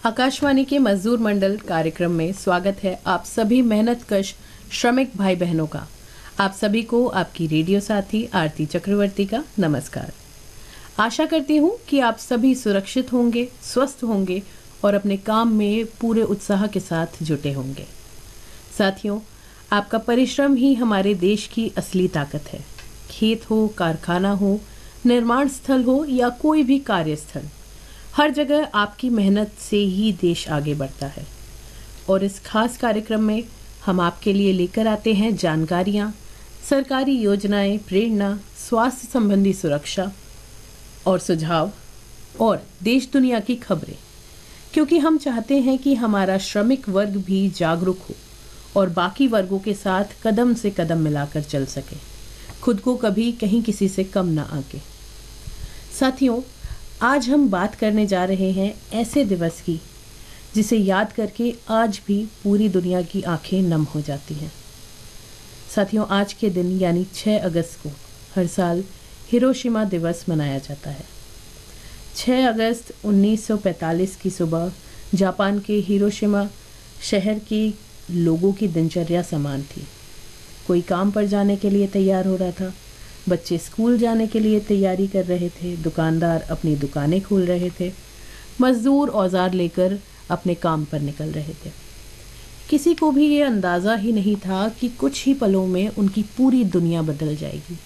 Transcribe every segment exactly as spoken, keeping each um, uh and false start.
आकाशवाणी के मजदूर मंडल कार्यक्रम में स्वागत है आप सभी मेहनतकश श्रमिक भाई बहनों का। आप सभी को आपकी रेडियो साथी आरती चक्रवर्ती का नमस्कार। आशा करती हूँ कि आप सभी सुरक्षित होंगे, स्वस्थ होंगे और अपने काम में पूरे उत्साह के साथ जुटे होंगे। साथियों, आपका परिश्रम ही हमारे देश की असली ताकत है। खेत हो, कारखाना हो, निर्माण स्थल हो या कोई भी कार्यस्थल, हर जगह आपकी मेहनत से ही देश आगे बढ़ता है। और इस खास कार्यक्रम में हम आपके लिए लेकर आते हैं जानकारियाँ, सरकारी योजनाएं, प्रेरणा, स्वास्थ्य संबंधी सुरक्षा और सुझाव और देश दुनिया की खबरें, क्योंकि हम चाहते हैं कि हमारा श्रमिक वर्ग भी जागरूक हो और बाकी वर्गों के साथ कदम से कदम मिलाकर चल सके, खुद को कभी कहीं किसी से कम ना आके। साथियों, आज हम बात करने जा रहे हैं ऐसे दिवस की जिसे याद करके आज भी पूरी दुनिया की आंखें नम हो जाती हैं। साथियों, आज के दिन यानी छह अगस्त को हर साल हिरोशिमा दिवस मनाया जाता है। छह अगस्त उन्नीस सौ पैंतालीस की सुबह जापान के हिरोशिमा शहर के लोगों की दिनचर्या समान थी। कोई काम पर जाने के लिए तैयार हो रहा था, बच्चे स्कूल जाने के लिए तैयारी कर रहे थे, दुकानदार अपनी दुकानें खोल रहे थे, मजदूर औजार लेकर अपने काम पर निकल रहे थे। किसी को भी ये अंदाज़ा ही नहीं था कि कुछ ही पलों में उनकी पूरी दुनिया बदल जाएगी।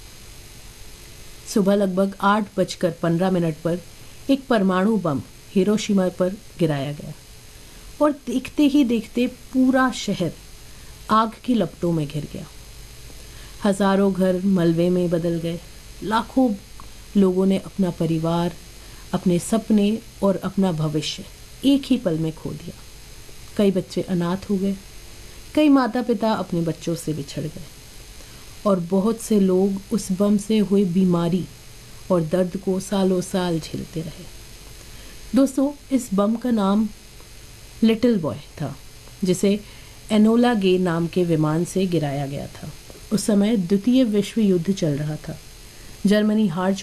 सुबह लगभग आठ बजकर पंद्रह मिनट पर एक परमाणु बम हिरोशिमा पर गिराया गया और देखते ही देखते पूरा शहर आग की लपटों में घिर गया। हजारों घर मलबे में बदल गए। लाखों लोगों ने अपना परिवार, अपने सपने और अपना भविष्य एक ही पल में खो दिया। कई बच्चे अनाथ हो गए, कई माता पिता अपने बच्चों से बिछड़ गए और बहुत से लोग उस बम से हुई बीमारी और दर्द को सालों साल झेलते रहे। दोस्तों, इस बम का नाम लिटिल बॉय था, जिसे एनोला गे नाम के विमान से गिराया गया था। उस समय द्वितीय विश्व युद्ध चल रहा था। जर्मनी हार